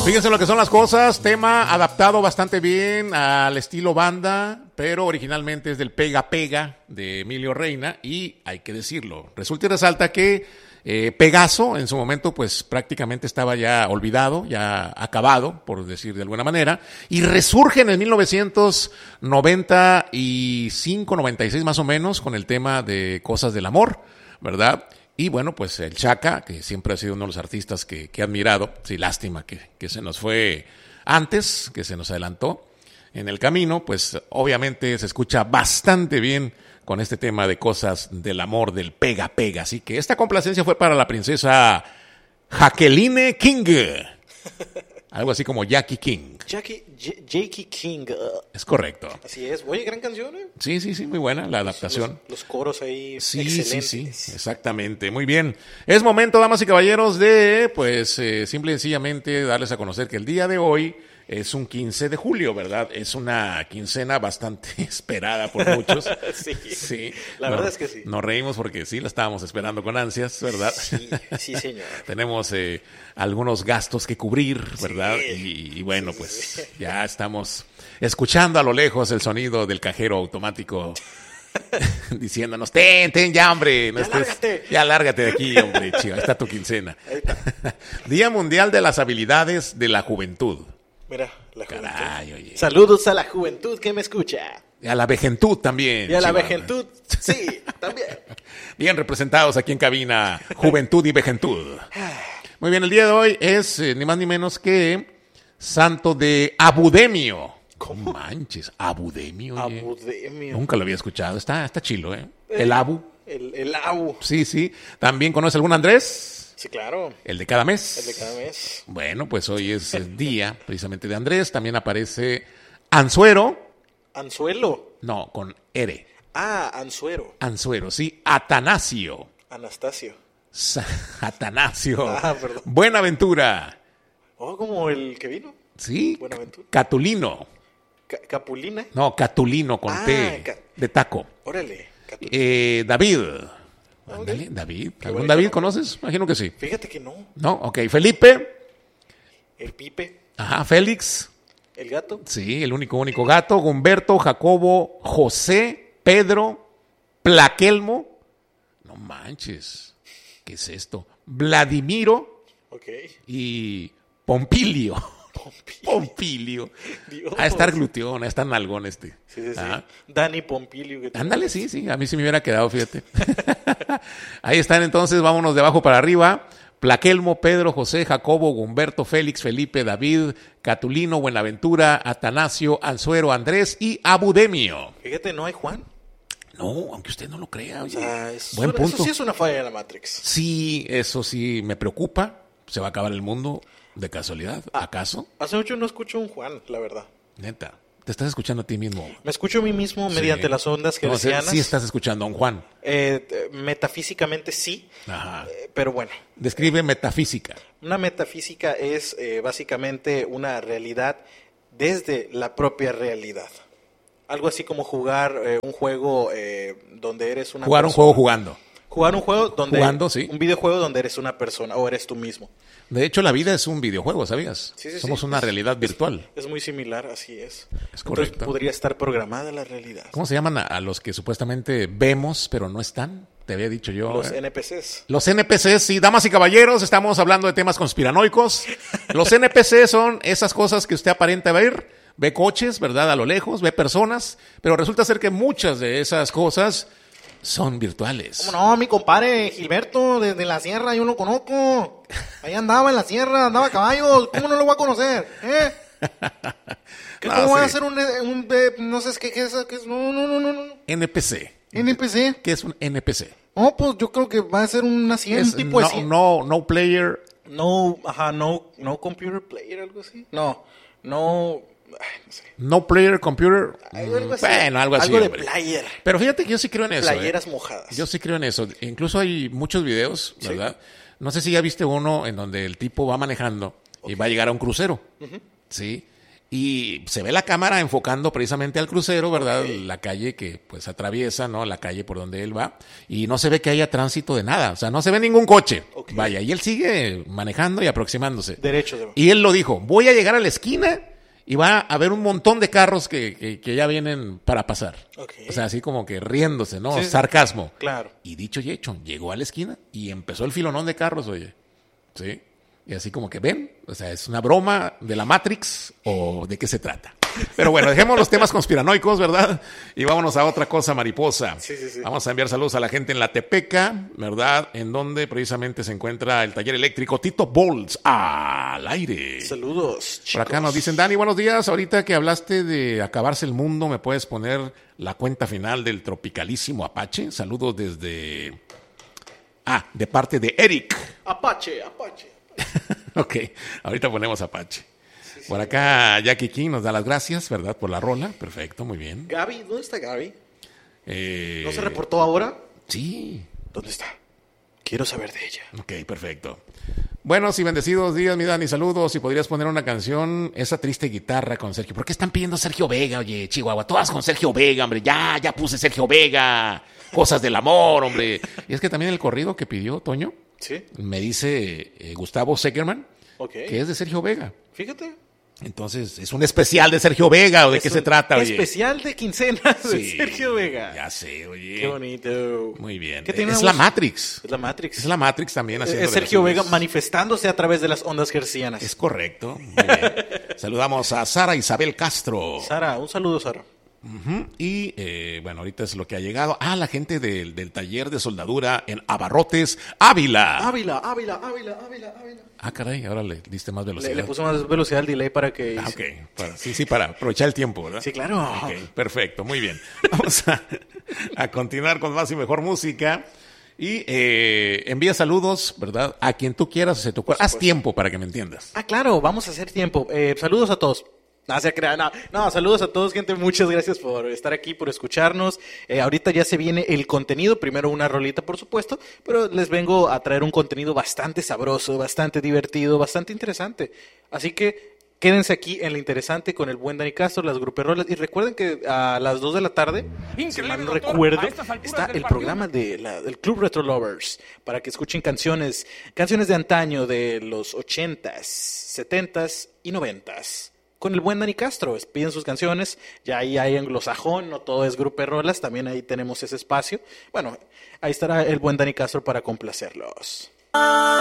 Fíjense lo que son las cosas, tema adaptado bastante bien al estilo banda, pero originalmente es del Pega Pega de Emilio Reina y hay que decirlo, resulta y resalta que Pegaso en su momento pues prácticamente estaba ya olvidado, ya acabado, por decir de alguna manera, y resurge en el 1995, 96 más o menos, con el tema de Cosas del Amor, ¿verdad? Y bueno, pues el Chaca, que siempre ha sido uno de los artistas que he admirado, sí, lástima que se nos fue antes, que se nos adelantó en el camino, pues obviamente se escucha bastante bien con este tema de Cosas del Amor, del Pega Pega. Así que esta complacencia fue para la princesa Jacqueline King, algo así como Jackie King. Jackie King. Es correcto. Así es. Oye, gran canción, ¿eh? Sí, muy buena la adaptación. Los coros ahí, sí, excelentes. Sí, exactamente. Muy bien. Es momento, damas y caballeros, de, pues, simple y sencillamente darles a conocer que el día de hoy es un 15 de julio, ¿verdad? Es una quincena bastante esperada por muchos. Sí. La verdad es que sí. Nos reímos porque sí, la estábamos esperando con ansias, ¿verdad? Sí, señor. Tenemos algunos gastos que cubrir, ¿verdad? Sí. Y bueno, pues ya estamos escuchando a lo lejos el sonido del cajero automático diciéndonos, ten ya, hombre. Ya lárgate de aquí, hombre, chiva. Ahí está tu quincena. Día Mundial de las Habilidades de la Juventud. Mira, la juventud. Caray, oye. Saludos a la juventud que me escucha. Y a la vejentud también. Y a la vejentud, sí, también. Bien representados aquí en cabina, Juventud y Vejentud. Muy bien, el día de hoy es ni más ni menos que Santo de Abudemio. ¿Cómo? Manches, Abudemio. Oye. Abudemio. Nunca lo había escuchado. Está chilo, ¿eh? El Abu. El Abu. Sí. ¿También conoce algún Andrés? Sí, claro. El de cada mes. El de cada mes. Bueno, pues hoy es el día precisamente de Andrés. También aparece Anzuero. Anzuelo. No, con R. Anzuero. Anzuero, sí. Atanasio. Anastasio. Atanasio. Perdón. Buenaventura. Oh, como el que vino. Sí. Buenaventura. Catulino. Capulina. No, Catulino con T. De taco. Órale. David. Okay. David. ¿Algún David conoces? Imagino que sí. Fíjate que no. No, ok. Felipe. El Pipe. Ajá, Félix. El gato. Sí, el único gato. Humberto, Jacobo, José, Pedro, Plaquelmo. No manches. ¿Qué es esto? Vladimiro. Ok. Y Pompilio. Pompilio. Dios. A estar gluteón, a estar nalgón este. Sí. Dani Pompilio. Ándale, sí. A mí sí me hubiera quedado, fíjate. Ahí están entonces, vámonos de abajo para arriba. Plaquelmo, Pedro, José, Jacobo, Humberto, Félix, Felipe, David, Catulino, Buenaventura, Atanasio, Anzuero, Andrés y Abudemio. Fíjate, ¿no hay Juan? No, aunque usted no lo crea. Oye. Buen punto. Eso sí es una falla de la Matrix. Sí, eso sí me preocupa. Se va a acabar el mundo de casualidad, ¿acaso? Hace mucho no escucho un Juan, la verdad. Neta. Te estás escuchando a ti mismo. Me escucho a mí mismo mediante las ondas hertzianas. Sí estás escuchando a un Juan. Metafísicamente sí. Ajá. Pero bueno. Describe metafísica. Una metafísica es básicamente una realidad desde la propia realidad. Algo así como jugar un juego donde eres una Jugar persona. Un juego jugando. Jugar un juego donde... Jugando, sí. Un videojuego donde eres una persona o eres tú mismo. De hecho, la vida es un videojuego, ¿sabías? Sí. Somos una realidad virtual. Es muy similar, así es. Es correcto. Entonces, podría estar programada la realidad. ¿Cómo se llaman a los que supuestamente vemos, pero no están? Te había dicho yo. Los NPCs. Los NPCs, sí, damas y caballeros, estamos hablando de temas conspiranoicos. Los NPCs son esas cosas que usted aparenta ver. Ve coches, ¿verdad? A lo lejos, ve personas, pero resulta ser que muchas de esas cosas son virtuales. ¿Cómo no? Mi compadre Gilberto, desde la sierra, yo lo conozco. Ahí andaba en la sierra, andaba a caballos. ¿Cómo no lo voy a conocer? ¿Cómo voy a hacer un no sé qué es? No. NPC. ¿NPC? ¿Qué es un NPC? Oh, pues yo creo que va a ser un tipo de... No player. No computer player, algo así. No. No sé. No player computer. Algo así. Bueno, algo así. Algo de hombre. player. Pero fíjate que yo sí creo en eso. Playeras mojadas. Yo sí creo en eso. Incluso hay muchos videos, ¿verdad? Sí. No sé si ya viste uno en donde el tipo va manejando y va a llegar a un crucero. Uh-huh. ¿Sí? Y se ve la cámara enfocando precisamente al crucero, ¿verdad? La calle que pues atraviesa, ¿no? La calle por donde él va. Y no se ve que haya tránsito de nada. O sea, no se ve ningún coche. Vaya, y él sigue manejando y aproximándose. Derecho. Y él lo dijo, voy a llegar a la esquina y va a haber un montón de carros que ya vienen para pasar. O sea, así como que riéndose, ¿no? Sí, sarcasmo. Claro. Y dicho y hecho, llegó a la esquina y empezó el filonón de carros, oye. ¿Sí? Y así como que ven, o sea, ¿es una broma de la Matrix o de qué se trata? Pero bueno, dejemos los temas conspiranoicos, ¿verdad? Y vámonos a otra cosa mariposa. Sí. Vamos a enviar saludos a la gente en La Tepeca, ¿verdad? En donde precisamente se encuentra el taller eléctrico Tito Bolts al aire. Saludos, chicos. Por acá nos dicen, Dani, buenos días. Ahorita que hablaste de acabarse el mundo, ¿me puedes poner la cuenta final del tropicalísimo Apache? Saludos desde... de parte de Eric. Apache. Ok, ahorita ponemos Apache. Por acá Jackie King nos da las gracias, ¿verdad? Por la rola. Perfecto, muy bien. Gaby, ¿dónde está Gaby? ¿No se ¿No reportó ahora? Sí. ¿Dónde está? Quiero saber de ella. Ok, perfecto. Buenos y bendecidos días, mi Dani. Saludos. Si podrías poner una canción, esa triste guitarra con Sergio. ¿Por qué están pidiendo Sergio Vega, oye, Chihuahua? Todas con Sergio Vega, hombre. Ya puse Sergio Vega. Cosas del amor, hombre. Y es que también el corrido que pidió Toño, ¿Sí? me dice Gustavo Seckerman, que es de Sergio Vega. Fíjate. Entonces, ¿es un especial de Sergio Vega o de qué se trata, oye? Especial de quincenas de Sergio Vega. Ya sé, oye. Qué bonito. Muy bien. ¿Qué tiene Es una la voz? Matrix. Es la Matrix. Es la Matrix también haciendo Es Sergio de las Vega suyas. manifestándose a través de las ondas hercianas. Es correcto. Muy bien. Saludamos a Sara Isabel Castro. Sara, un saludo, Sara. Y bueno, ahorita es lo que ha llegado. La gente del taller de soldadura en Abarrotes, Ávila. Ávila. Caray, ahora le diste más velocidad. Le puso más velocidad al delay para que... Ok, para aprovechar el tiempo, ¿verdad? Sí, claro. Ok, perfecto, muy bien. Vamos a continuar con más y mejor música. Y envía saludos, ¿verdad? A quien tú quieras, se te ocurra. Haz tiempo para que me entiendas. Claro, vamos a hacer tiempo. Saludos a todos. No se crean, no, saludos a todos, gente. Muchas gracias por estar aquí, por escucharnos. Ahorita ya se viene el contenido. Primero una rolita, por supuesto, pero les vengo a traer un contenido bastante sabroso, bastante divertido, bastante interesante. Así que quédense aquí en lo interesante con el buen Dani Castro, las gruperrolas. Y recuerden que a las 2 de la tarde, si mal no recuerdo, está el programa del Club Retro Lovers, para que escuchen canciones de antaño, de los 80s, 70s y 90s. Con el buen Dani Castro, piden sus canciones, ya ahí hay anglosajón, no todo es gruperrolas, también ahí tenemos ese espacio. Bueno, ahí estará el buen Dani Castro para complacerlos.